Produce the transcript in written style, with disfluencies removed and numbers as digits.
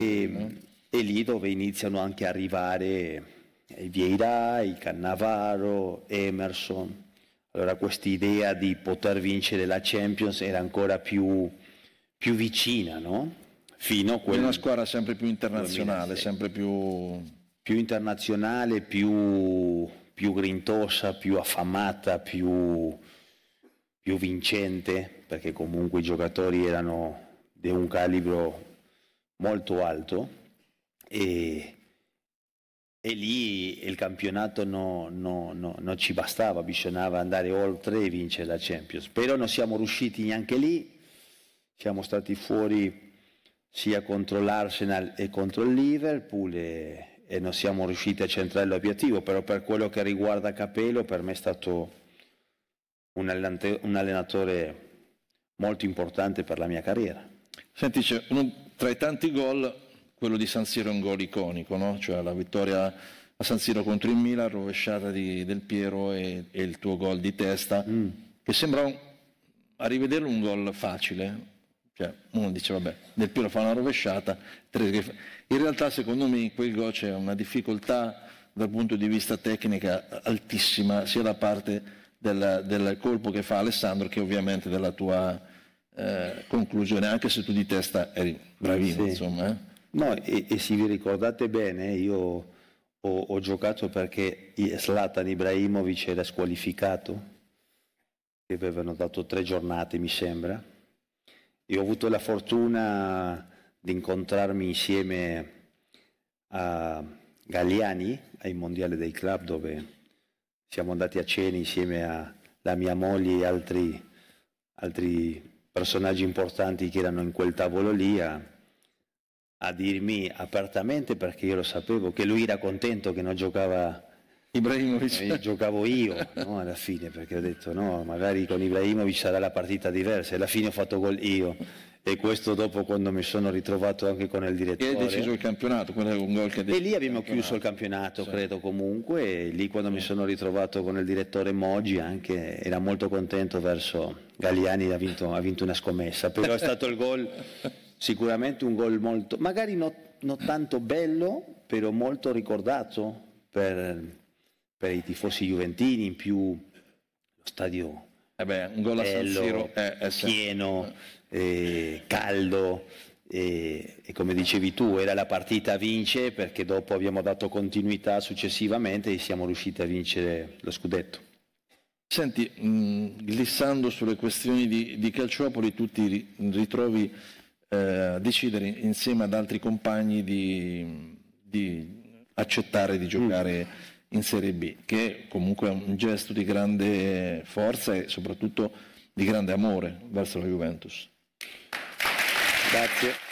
E lì dove iniziano anche a arrivare i Vieira, i Cannavaro, Emerson. Allora questa idea di poter vincere la Champions era ancora più vicina, no? Fino a una squadra sempre più internazionale, 2006. Sempre più internazionale, più grintosa, più affamata, più vincente, perché comunque i giocatori erano di un calibro molto alto e lì il campionato non ci bastava, bisognava andare oltre e vincere la Champions. Però non siamo riusciti neanche lì, siamo stati fuori sia contro l'Arsenal e contro il Liverpool e non siamo riusciti a centrare l'obiettivo, però per quello che riguarda Capello per me è stato un allenatore molto importante per la mia carriera. Senti, tra i tanti gol, quello di San Siro è un gol iconico, no? Cioè la vittoria a San Siro contro il Milan, rovesciata di Del Piero e il tuo gol di testa, che sembra a rivederlo un gol facile. Cioè, uno dice vabbè, Del Piero fa una rovesciata, in realtà secondo me in quel gol c'è una difficoltà dal punto di vista tecnica altissima, sia da parte del colpo che fa Alessandro che ovviamente della tua conclusione, anche se tu di testa eri bravino, sì. Insomma. No, e se vi ricordate bene, io ho giocato perché Zlatan Ibrahimovic era squalificato, che avevano dato 3 giornate mi sembra, e ho avuto la fortuna di incontrarmi insieme a Galliani ai mondiali dei club, dove siamo andati a cena insieme alla mia moglie e altri personaggi importanti che erano in quel tavolo lì a dirmi apertamente, perché io lo sapevo, che lui era contento che non giocava Ibrahimovic. Giocavo io, no, alla fine, perché ho detto no, magari con Ibrahimovic sarà la partita diversa, e alla fine ho fatto gol io, e questo dopo quando mi sono ritrovato anche con il direttore. E hai deciso il campionato, quello è un gol che e lì abbiamo chiuso il campionato, sì. Credo comunque, e lì quando mi sono ritrovato con il direttore Moggi anche era molto contento verso Galliani, ha vinto una scommessa, però è stato il gol, sicuramente un gol molto, magari non tanto bello, però molto ricordato per i tifosi juventini, in più lo stadio un gol a San Siro pieno, caldo, e come dicevi tu era la partita a vincere, perché dopo abbiamo dato continuità successivamente e siamo riusciti a vincere lo scudetto. Senti, glissando sulle questioni di Calciopoli, tu ti ritrovi a decidere insieme ad altri compagni di accettare di giocare in Serie B, che comunque è un gesto di grande forza e soprattutto di grande amore verso la Juventus. Grazie.